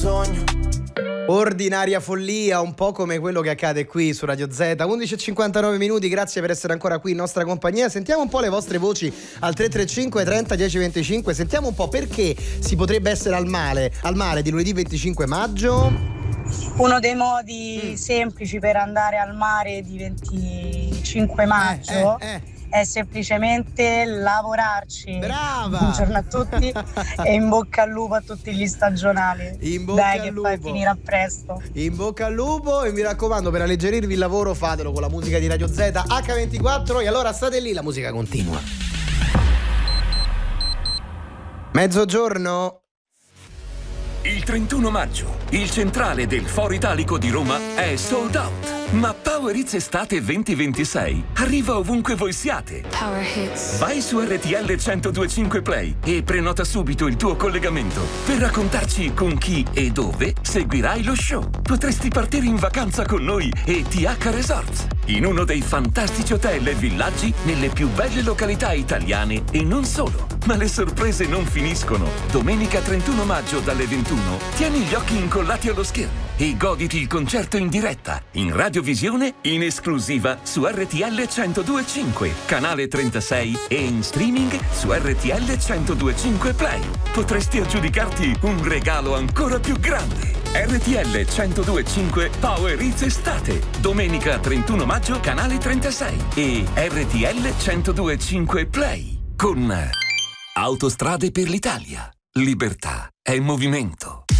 sogno. Ordinaria follia, un po' come quello che accade qui su Radio Z. 11:59 minuti, grazie per essere ancora qui in nostra compagnia. Sentiamo un po' le vostre voci al 335 30 10 25. Sentiamo un po' perché si potrebbe essere al mare di lunedì 25 maggio. Uno dei modi semplici per andare al mare di 25 maggio è semplicemente lavorarci. Brava! Buongiorno a tutti e in bocca al lupo a tutti gli stagionali. Dai, che fai finire a presto. In bocca al lupo, e mi raccomando, per alleggerirvi il lavoro fatelo con la musica di Radio Z H24. E allora state lì, la musica continua. Mezzogiorno. Il 31 maggio, il centrale del Foro Italico di Roma è sold out. Ma Power Hits Estate 2026 arriva ovunque voi siate. Power Hits. Vai su RTL 1025 Play e prenota subito il tuo collegamento per raccontarci con chi e dove seguirai lo show. Potresti partire in vacanza con noi e TH Resorts, in uno dei fantastici hotel e villaggi nelle più belle località italiane e non solo. Ma le sorprese non finiscono. Domenica 31 maggio dalle 21 tieni gli occhi incollati allo schermo e goditi il concerto in diretta, in radiovisione, in esclusiva su RTL 1025, canale 36 e in streaming su RTL 1025 Play. Potresti aggiudicarti un regalo ancora più grande. RTL 1025 Power Hits Estate, domenica 31 maggio, canale 36 e RTL 1025 Play con Autostrade per l'Italia. Libertà è movimento.